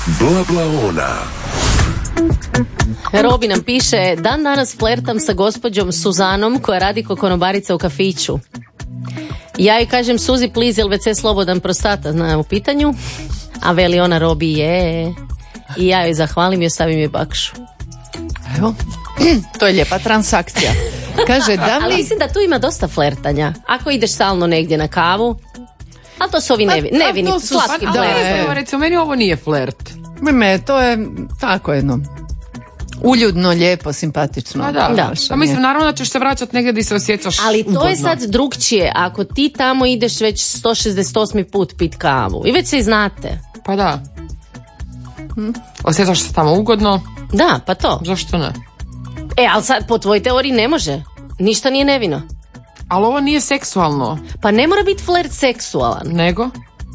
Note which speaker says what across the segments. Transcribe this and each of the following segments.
Speaker 1: Bla.
Speaker 2: Robi nam piše, dan danas flertam sa gospođom Suzanom koja radi ko konobarica u kafiću. Ja joj kažem, Suzi, please, jel WC slobodan, prostata, znam u pitanju. A veli ona, Robi, je. I ja joj zahvalim i ostavim joj bakšu.
Speaker 3: Evo, to je lijepa transakcija. Kaže,
Speaker 2: Ali mislim da tu ima dosta flertanja. Ako ideš stalno negdje na kavu, ali to su ovi nevini, slatki flerti.
Speaker 4: Recimo, meni ovo nije flert.
Speaker 3: To je tako jedno uljudno, lijepo, simpatično.
Speaker 4: Da. Pa mislim, naravno da ćeš se vraćati negdje gdje se osjećaš
Speaker 2: ali to
Speaker 4: ugodno.
Speaker 2: je sad drugčije. Ako ti tamo ideš već 168. put pit kavu i već se i znate.
Speaker 4: Pa da. Osjećaš se tamo ugodno?
Speaker 2: Da, pa to.
Speaker 4: Zašto ne?
Speaker 2: Ali sad po tvojoj teoriji ne može. Ništa nije nevino.
Speaker 4: Ali ovo nije seksualno.
Speaker 2: Pa ne mora biti flert seksualan.
Speaker 4: Nego?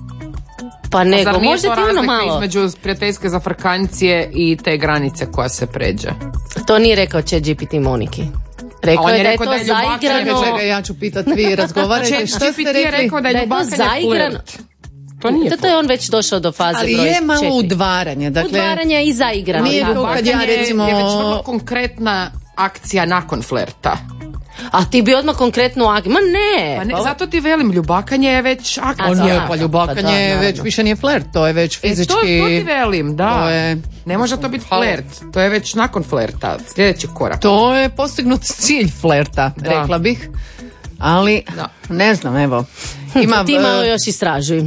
Speaker 2: Pa nego,
Speaker 4: zar nije
Speaker 2: možda
Speaker 4: to
Speaker 2: ti ono
Speaker 4: razlika
Speaker 2: malo.
Speaker 4: između prijateljske zafrkancije i te granice koja se pređe?
Speaker 2: To nije rekao ChatGPT Moniki. Rekao je da je to zaigrano.
Speaker 3: Čekaj, ja ću pitati, vi razgovarajte, što ste rekli?
Speaker 4: je rekao da je ljubakanje flirt. To nije
Speaker 2: to je on već došao do faze
Speaker 3: ali
Speaker 2: broj 4.
Speaker 3: je malo udvaranje. Dakle,
Speaker 2: udvaranje i zaigrano.
Speaker 3: Nije kao kad ja recimo...
Speaker 4: je već vrlo konkretna akcija nakon flerta.
Speaker 2: A ti bi odmah konkretnu akciju. Ma ne.
Speaker 4: Pa ne, zato ti velim, ljubakanje je već akcija.
Speaker 3: Pa ljubakanje je već više nije flert, to je već fizički...
Speaker 4: To ti velim, da.
Speaker 3: Je...
Speaker 4: Ne može to biti flert, to je već nakon flerta, sljedeći korak.
Speaker 3: To je postignut cilj flerta, rekla bih. Ali, ne znam, evo.
Speaker 2: Ti malo još istražuj.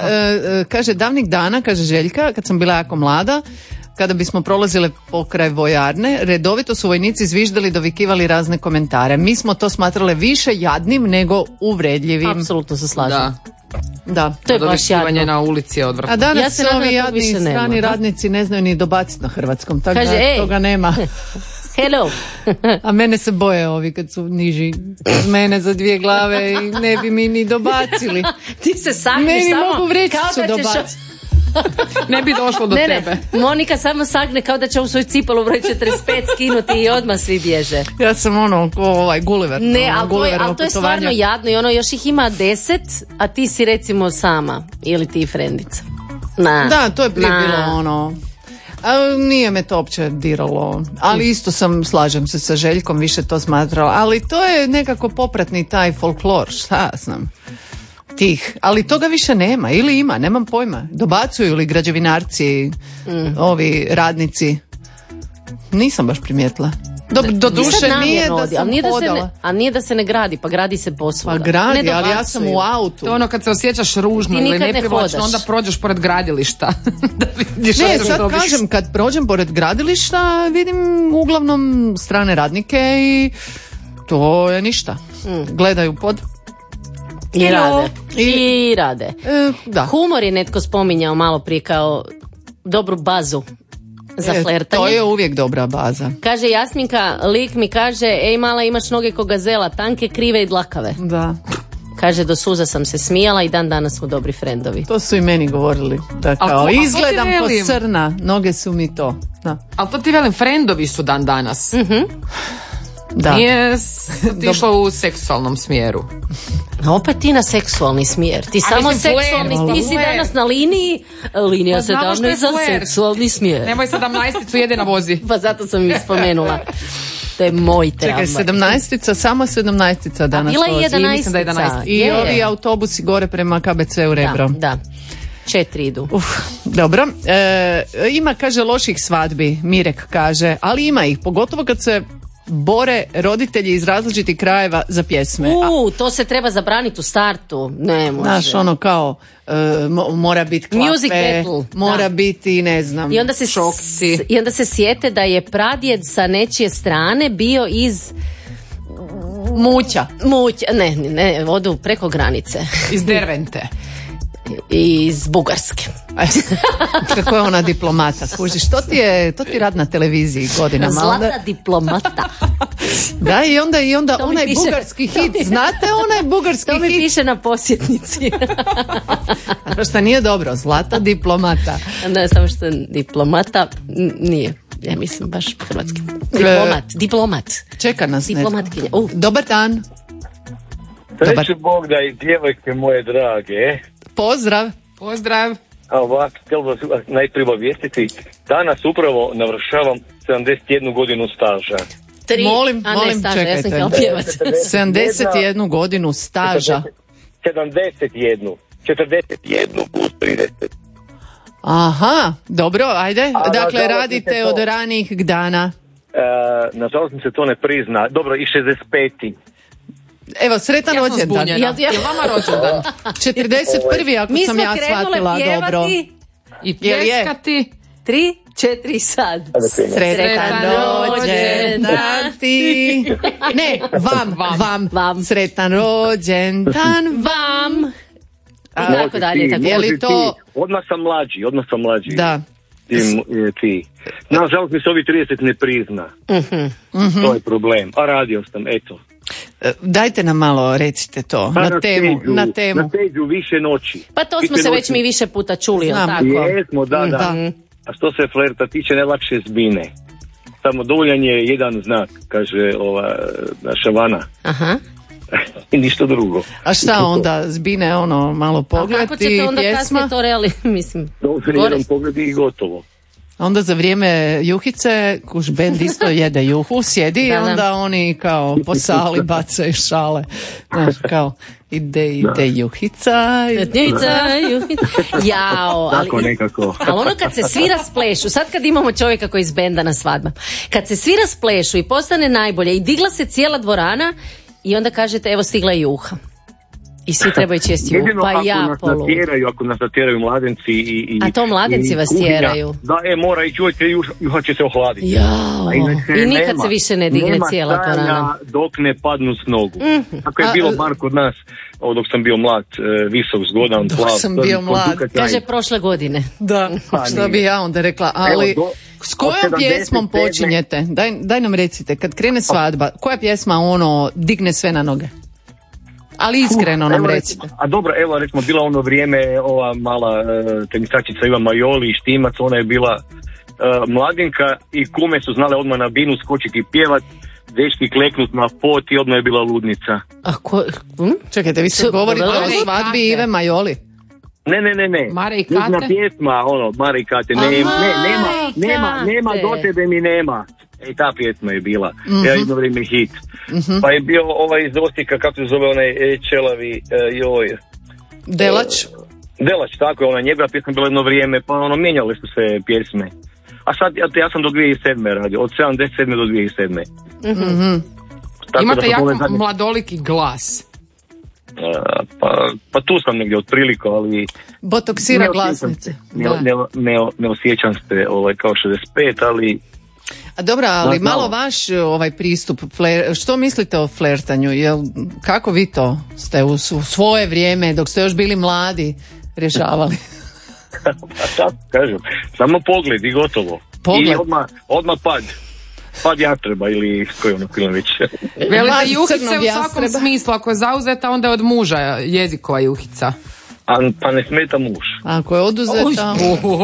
Speaker 3: Kaže, davnih dana, kaže Željka, kad sam bila jako mlada, kada bismo prolazile pokraj vojarne, redovito su vojnici zviždali, dovikivali razne komentare. Mi smo to smatrale više jadnim nego uvredljivim.
Speaker 2: Apsolutno se slažem.
Speaker 3: Da.
Speaker 2: To je baš jadno.
Speaker 4: Na ulici je odvratno.
Speaker 3: A danas se ovi jadni strani radnici ne znaju ni dobaciti na hrvatskom, tako
Speaker 2: kaže,
Speaker 3: da toga nema.
Speaker 2: Hello.
Speaker 3: A mene se boje ovi kad su niži od mene za 2 glave i ne bi mi ni dobacili.
Speaker 2: Ti se sagneš samo
Speaker 3: mogu vrećicu dobaciti.
Speaker 4: Ne bi došlo do tebe.
Speaker 2: Monika samo sagne kao da će u svoj cipelu broj 45 skinuti i odmah svi bježe.
Speaker 3: Ja sam Gulliver.
Speaker 2: Ne, ali to je stvarno jadno i još ih ima 10, a ti si recimo sama ili ti frendica.
Speaker 3: Da, to je prije bilo nije me to uopće diralo, ali isto slažem se sa Željkom, više to smatrala, ali to je nekako popratni taj folklor, šta znam, tih, ali toga više nema, ili ima, nemam pojma, dobacuju li građevinarci, ovi radnici, nisam baš primijetila. Do duše nije da sam hodala.
Speaker 2: A nije da se ne gradi, pa gradi se posvuda.
Speaker 3: Pa gradi, ali ja sam u autu.
Speaker 4: To kad se osjećaš ružno ili neprivlačno, onda prođeš pored gradilišta.
Speaker 3: Ne, sad kažem, kad prođem pored gradilišta, vidim uglavnom strane radnike i to je ništa. Gledaju pod...
Speaker 2: I rade.
Speaker 3: Da.
Speaker 2: Humor je netko spominjao malo prije kao dobru bazu za flertanje.
Speaker 3: To je uvijek dobra baza.
Speaker 2: Kaže Jasminka, lik mi kaže, ej mala, imaš noge ko gazela, tanke, krive i dlakave.
Speaker 3: Da.
Speaker 2: Kaže, do suza sam se smijala i dan danas smo dobri frendovi.
Speaker 3: To su i meni govorili. Da kao, izgledam ko crna, noge su mi to. Da.
Speaker 4: Ali to ti velim, frendovi su dan danas.
Speaker 3: Da.
Speaker 4: Nije ti išla u seksualnom smjeru.
Speaker 2: Opet ti na seksualni smjer. Ti samo seksualni, ti si danas na liniji. Linija 17 za seksualni smjer.
Speaker 4: Nemoj 17-icu jedina vozi.
Speaker 2: Pa zato sam mi spomenula. To je moj tramvaj.
Speaker 3: Čekaj, 17-ica, samo 17-ica danas
Speaker 2: bila
Speaker 3: vozi.
Speaker 2: Bila je 11-ica.
Speaker 3: I ovi autobusi gore prema KBC-u Rebro.
Speaker 2: Da. 4 idu.
Speaker 3: Dobro. Ima, kaže, loših svadbi, Mirek kaže, ali ima ih, pogotovo kad se bore roditelji iz različitih krajeva za pjesme.
Speaker 2: To se treba zabraniti u startu. Ne može.
Speaker 3: Znaš, ono kao mora biti klape,
Speaker 2: music battle,
Speaker 3: mora biti, ne znam,
Speaker 2: šokci. I onda se sjete da je pradjed sa nečije strane bio iz
Speaker 3: Muća.
Speaker 2: Ne, odu preko granice.
Speaker 4: Iz Dervente.
Speaker 2: Iz Bugarske.
Speaker 3: Kako je ona diplomata, kužiš, to ti rad na televiziji godinama.
Speaker 2: Zlata diplomata.
Speaker 3: Da, i onda onaj piše, bugarski hit, znate onaj bugarski hit?
Speaker 2: To mi piše na posjetnici.
Speaker 3: Što nije dobro, Zlata diplomata.
Speaker 2: Ne, samo što diplomata nije. Ja mislim baš hrvatski. Diplomat.
Speaker 3: Čeka nas
Speaker 2: diplomatkinja.
Speaker 3: Dobar dan.
Speaker 5: Sreću Bog da i djevojke moje drage.
Speaker 3: Pozdrav.
Speaker 4: Pozdrav.
Speaker 1: A ovak, htjel vas najprije obavijestiti, danas upravo navršavam 71 godinu staža.
Speaker 3: Molim,
Speaker 2: staža,
Speaker 3: čekajte.
Speaker 2: Ja
Speaker 3: 71 godinu staža.
Speaker 1: 41 plus 30.
Speaker 3: Aha, dobro, ajde. Dakle, radite od ranih dana.
Speaker 1: Nažalost mi se to ne prizna. Dobro, i 65.
Speaker 3: Evo, sretan rođendan.
Speaker 4: Ja vama rođendan.
Speaker 3: 41. ako sam ja shvatila dobro.
Speaker 4: I pljeskati.
Speaker 2: 3, 4 sad.
Speaker 3: Sretan rođendan ti. Ne, vam. Sretan rođendan
Speaker 2: vam. I tako dalje.
Speaker 1: Je li to... Odmah sam mlađi.
Speaker 3: Da.
Speaker 1: Ti. Nažalost mi se ovi 30 ne prizna. To je problem. A radio sam, eto.
Speaker 3: Dajte nam malo, recite to, na temu.
Speaker 1: Na teđu više noći.
Speaker 2: Pa to smo se već mi više puta čuli, jel tako?
Speaker 1: Jesmo, da. A što se flerta tiče, najlakše zbine. Samo dovoljan je jedan znak, kaže ova naša Vana.
Speaker 2: Aha.
Speaker 1: I ništa drugo.
Speaker 3: A šta onda, zbine malo pogled i pjesma?
Speaker 2: Kako ćete onda kasnije to mislim?
Speaker 1: Jedan pogled i gotovo.
Speaker 3: Onda za vrijeme juhice, kuš bend isto jede juhu, sjedi i onda oni kao po sali bacaju šale. Znaš, kao ide juhica.
Speaker 2: Jao, ali ono kad se svi rasplešu, sad kad imamo čovjeka koji iz benda na svadbama, kad se svi rasplešu i postane najbolje i digla se cijela dvorana i onda kažete evo stigla je juha. I svi trebaju česti juhu, pa ja polu.
Speaker 1: Ako nas natjeraju mladenci i
Speaker 2: a to mladenci vas tjeraju.
Speaker 1: Da, mora i čujete, juha će se ohladiti.
Speaker 2: Jao, i nikad se više ne digne cijela dvorana.
Speaker 1: Dok ne padnu s nogu. Tako je bilo bar kod nas, dok sam bio mlad, visok, zgodan, plav.
Speaker 3: Dok sam bio mlad.
Speaker 2: Kaže prošle godine.
Speaker 3: Da, što bi ja onda rekla, ali... S kojom pjesmom počinjete? Daj nam recite, kad krene svadba, koja pjesma digne sve na noge? Ali iskreno nam recite.
Speaker 1: A dobro, evo recimo bilo ono vrijeme, ova mala tenisačica Iva Majoli i Štimac, ona je bila mladenka i kume su znale odmah na binu skočiti i pjevat, dečki kleknut na pod i odmah je bila ludnica.
Speaker 2: A
Speaker 3: Čekajte, vi se govorite o svadbi Ive Majoli?
Speaker 1: Ne.
Speaker 4: Mare i Kate?
Speaker 1: Pjesma, Mare i Kate. Nema, do tebe mi nema. Ta pjesma je bila. Ja jedno vrijeme hit. Pa je bio iz Osijeka, kako se zove onaj čelavi, Delać, tako je, njegova pjesma bila jedno vrijeme, pa mijenjale su se pjesme. A sad, ja sam do 2007. radio, od 77. do 2007.
Speaker 4: Imate jako mladoliki glas.
Speaker 1: Pa tu sam negdje otprilike, ali...
Speaker 3: Botoksira glasnice.
Speaker 1: Ne osjećam se kao 65, ali...
Speaker 3: A dobro, ali malo vaš pristup, što mislite o flertanju? Kako vi to ste u svoje vrijeme, dok ste još bili mladi, rješavali?
Speaker 1: Pa tako kažem, samo pogled i gotovo. I odmah pad jastreba ili koji film već.
Speaker 4: Velite juhice u svakom smislu, ako je zauzeta, onda je od muža jezikova juhica.
Speaker 1: Pa ne smeta muž.
Speaker 3: Ako je oduzeta...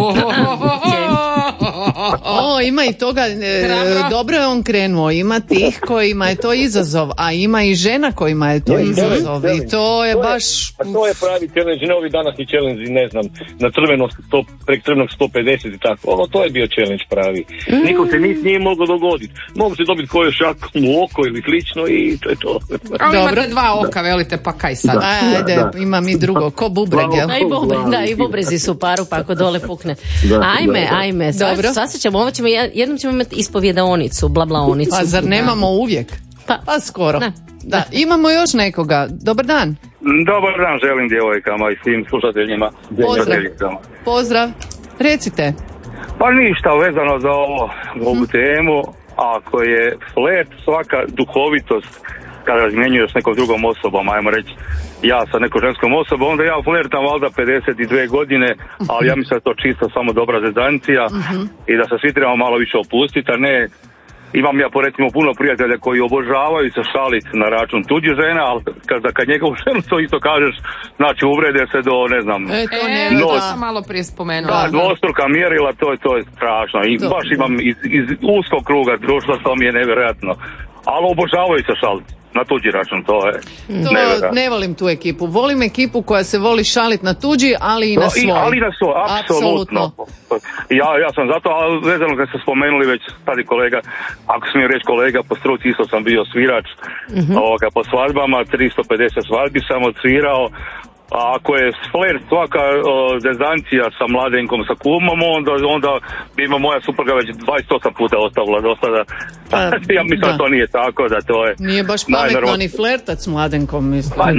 Speaker 3: ima i toga, dobro je on krenuo, ima tih kojima je to izazov, a ima i žena kojima je to izazov i to je baš...
Speaker 1: A to je pravi challenge, ne ovi današnji challenge, ne znam, na prek crvenog 150 i tako, to je bio challenge pravi. Niko se nije moglo dogoditi. Mogu se dobiti koju šakom u oko ili slično i to je to.
Speaker 4: Ali imate dva oka, velite, pa kaj sad?
Speaker 3: Ajde, imam i drugo, ko bubreg, jel?
Speaker 2: I bubrezi su paru, pa ako dole pukne. Ajme, dobro. Jednom ćemo imati ispovjedaonicu, blablaonicu.
Speaker 3: Pa zar nemamo uvijek? Pa skoro. Da. Imamo još nekoga. Dobar dan.
Speaker 5: Dobar dan, želim djevojkama i svim slušateljima.
Speaker 3: Pozdrav. Recite.
Speaker 5: Pa ništa vezano za ovu temu. Ako je flirt, svaka duhovitost kada razmjenjuješ s nekom drugom osobom, ajmo reći ja sa nekom ženskom osobom, onda ja flirtam valjda 52 godine, ali ja mislim da je to čisto samo dobra zezancija i da se svi trebamo malo više opustiti, a ne, imam ja recimo puno prijatelja koji obožavaju se šaliti na račun tuđi žena, ali kad njegovu ženu to isto kažeš, znači uvrede se do, ne znam,
Speaker 4: to sam malo prije spomenula.
Speaker 5: Dvostruka mjerila, to je strašno i baš imam iz uskog kruga društva, to mi je nevjerojatno, ali obožavaju se šaliti. na tuđi račun, to je
Speaker 3: ne volim tu ekipu. Volim ekipu koja se voli šalit na tuđi, ali i na svoj.
Speaker 5: Ali na svoj, apsolutno. Ja sam zato, ali vezano kad ste spomenuli već sad i kolega, ako smijem reći kolega, po struci isto sam bio svirač, po svadbama, 350 svadbi sam odsvirao. A ako je flert svaka zezancija sa mladenkom, sa kumom, onda bi ima moja supruga već 28 puta ostavila do sada. Ja mislim da to nije tako, da to je...
Speaker 3: Nije baš pametno ni flertat s mladenkom, mislim.
Speaker 5: Pa,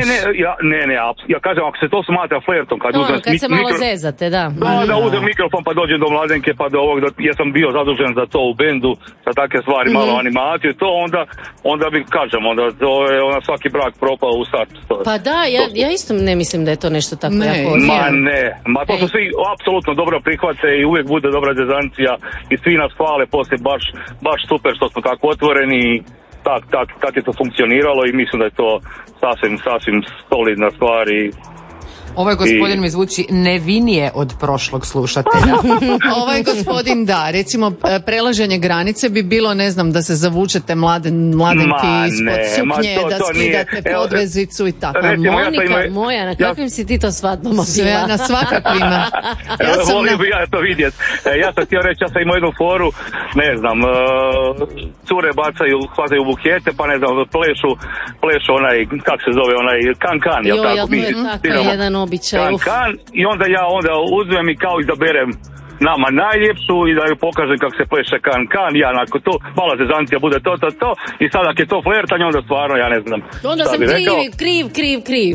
Speaker 5: ja kažem, ako se to smatra flertom, kad
Speaker 2: se malo zezate, da.
Speaker 5: Da uzem mikrofon pa dođem do mladenke, pa do ovog, ja sam bio zadužen za to u bendu, za takve stvari, malo animaciju, to onda bi, kažem, onda to je svaki brak propao u startu.
Speaker 2: Pa da, ja isto ne mislim da je to nešto tako jako
Speaker 5: Ma to su svi apsolutno dobro prihvate i uvijek bude dobra zezancija i svi nas hvale poslije baš super što smo tako otvoreni i tak je to funkcioniralo i mislim da je to sasvim solidna stvar i
Speaker 4: ovaj gospodin mi zvuči nevinije od prošlog slušatelja.
Speaker 3: Ovaj gospodin da, recimo prelaženje granice bi bilo, ne znam, da se zavučete mladenki ispod suknje, da skidate podvezicu i tako.
Speaker 2: Monika moja, na kakvim si ti to svadbama bila?
Speaker 3: Na svakako ima.
Speaker 5: Volio bi ja to vidjeti. Ja sam htio reći, ja sam imao jednu foru, ne znam, cure hvataju bukete, pa ne znam, plešu onaj, kak se zove, onaj kan, jel tako?
Speaker 2: To je tako jedan običaj.
Speaker 5: I onda ja uzmem i kao izaberem nama najljepšu i da ju pokažem kako se pleše kan, ja nakon to, mala zezancija bude to, i sad ako je to flertanje, onda stvarno, ja ne znam.
Speaker 2: Onda sam kriv.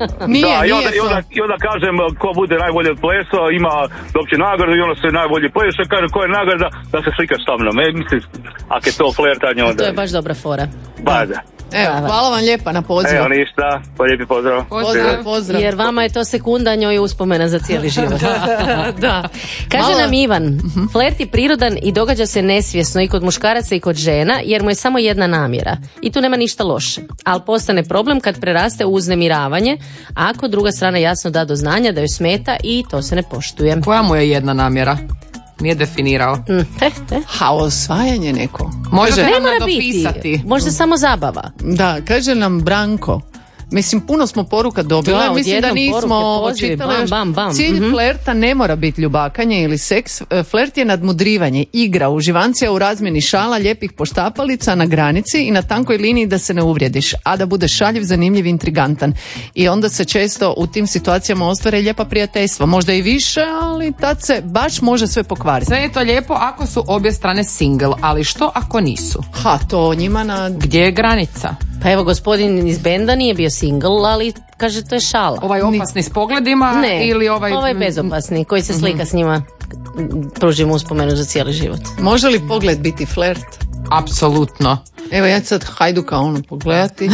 Speaker 5: I onda kažem, ko bude najbolje pleso, ima dobće nagradu i onda se najbolje pleše, kaže ko je nagrada, da se slikaš sa mnom. Mislim, ako je to flertanje, onda...
Speaker 2: To je baš dobra fora.
Speaker 5: Da.
Speaker 3: Evo, hvala vam lijepa na pozivu.
Speaker 5: Evo ništa, lijepi pozdrav.
Speaker 3: Pozdrav.
Speaker 2: Jer vama je to sekunda, njoj uspomena za cijeli život.
Speaker 3: Da.
Speaker 2: Kaže nam Ivan, flert je prirodan i događa se nesvjesno i kod muškaraca i kod žena, jer mu je samo jedna namjera. I tu nema ništa loše. Ali postane problem kad preraste u uznemiravanje, ako druga strana jasno da do znanja da joj smeta i to se ne poštuje.
Speaker 4: Koja mu je jedna namjera? Nije definirao.
Speaker 3: Osvajanje neko.
Speaker 4: Možda
Speaker 2: ne mora biti. Možda samo zabava.
Speaker 3: Da, kaže nam Branko. Mislim, puno smo poruka dobila, mislim da nismo čitali. Cilj flerta ne mora biti ljubakanje ili seks. Flert je nadmudrivanje, igra, uživancija u razmjeni šala, lijepih poštapalica na granici i na tankoj liniji da se ne uvrijediš, a da budeš šaljiv, zanimljiv, intrigantan. I onda se često u tim situacijama ostvare lijepa prijateljstva. Možda i više, ali tad se baš može sve pokvariti.
Speaker 4: Sve je to lijepo ako su obje strane single, ali što ako nisu?
Speaker 3: To njima
Speaker 4: Gdje je granica?
Speaker 2: Pa evo, gospodin iz benda nije bio single, ali kaže to je šala.
Speaker 4: Ovaj opasni s pogledima?
Speaker 2: Ne,
Speaker 4: ili
Speaker 2: ovaj bezopasni koji se slika s njima, pruži mu uspomenu za cijeli život.
Speaker 3: Može li pogled biti flert?
Speaker 4: Apsolutno.
Speaker 3: Evo ja ću sad Hajduka pogledati.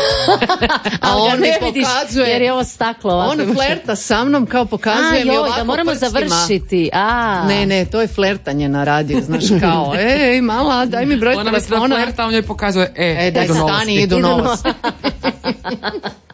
Speaker 3: A on mi pokazuje,
Speaker 2: jer je ovo staklo ovako.
Speaker 3: On flerta sa mnom kao pokazuje mi ovako
Speaker 2: da moramo
Speaker 3: prstima.
Speaker 2: Završiti.
Speaker 3: Ne, to je flertanje na radiju, znaš, kao mala, daj mi broj telefona.
Speaker 4: Ona flerta, on joj pokazuje
Speaker 3: daj stani, idu nos.